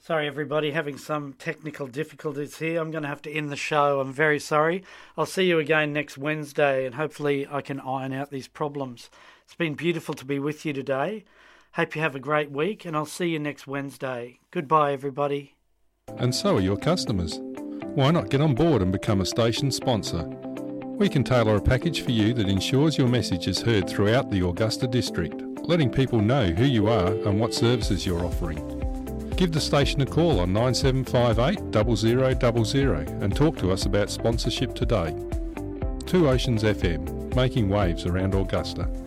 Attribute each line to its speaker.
Speaker 1: Sorry, everybody, having some technical difficulties here. I'm going to have to end the show. I'm very sorry. I'll see you again next Wednesday, and hopefully I can iron out these problems. It's been beautiful to be with you today. Hope you have a great week, and I'll see you next Wednesday. Goodbye, everybody.
Speaker 2: And so are your customers. Why not get on board and become a station sponsor? We can tailor a package for you that ensures your message is heard throughout the Augusta district, letting people know who you are and what services you're offering. Give the station a call on 9758 0000 and talk to us about sponsorship today. Two Oceans FM, making waves around Augusta.